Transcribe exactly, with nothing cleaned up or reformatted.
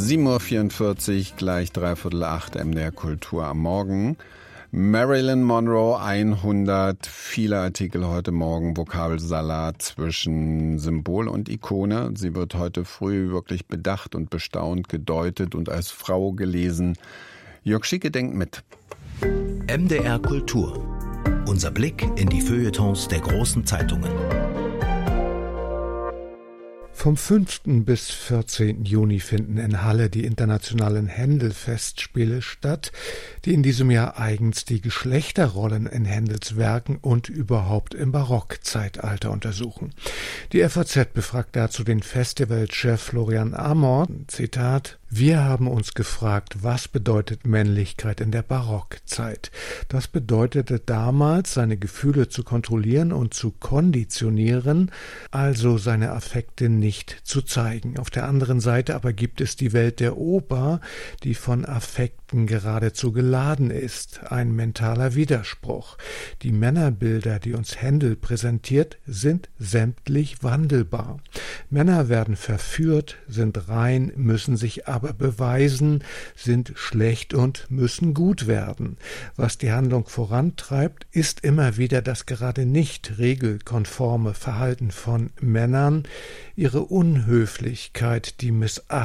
sieben Uhr vierundvierzig, gleich dreiviertel acht, M D R Kultur am Morgen. Marilyn Monroe hundert, viele Artikel heute Morgen, Vokabelsalat zwischen Symbol und Ikone. Sie wird heute früh wirklich bedacht und bestaunt gedeutet und als Frau gelesen. Jörg Schieke denkt mit. M D R Kultur. Unser Blick in die Feuilletons der großen Zeitungen. Vom fünften bis vierzehnten Juni finden in Halle die internationalen Händel-Festspiele statt, die in diesem Jahr eigens die Geschlechterrollen in Händels Werken und überhaupt im Barockzeitalter untersuchen. Die F A Z befragt dazu den Festivalchef Florian Amor, Zitat: Wir haben uns gefragt, was bedeutet Männlichkeit in der Barockzeit? Das bedeutete damals, seine Gefühle zu kontrollieren und zu konditionieren, also seine Affekte nicht zu zeigen. Auf der anderen Seite aber gibt es die Welt der Oper, die von Affekten geradezu geladen ist, ein mentaler Widerspruch. Die Männerbilder, die uns Händel präsentiert, sind sämtlich wandelbar. Männer werden verführt, sind rein, müssen sich aber beweisen, sind schlecht und müssen gut werden. Was die Handlung vorantreibt, ist immer wieder das gerade nicht regelkonforme Verhalten von Männern, ihre Unhöflichkeit, die Missachtung